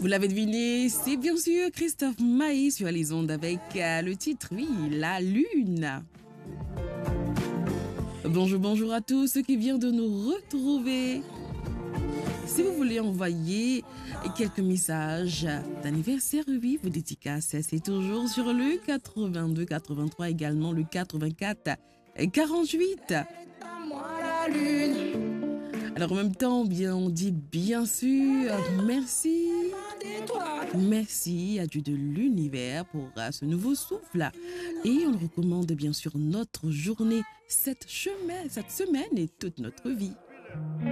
Vous l'avez deviné, c'est bien sûr Christophe Maé sur les ondes avec le titre, oui, La Lune. Bonjour, bonjour à tous ceux qui viennent de nous retrouver. Si vous voulez envoyer quelques messages d'anniversaire, oui, vos dédicaces, c'est toujours sur le 82 83, également le 84 48. Alors en même temps, bien, on dit bien sûr merci. Merci à Dieu de l'univers pour ce nouveau souffle. Et on recommande bien sûr notre journée, cette semaine et toute notre vie.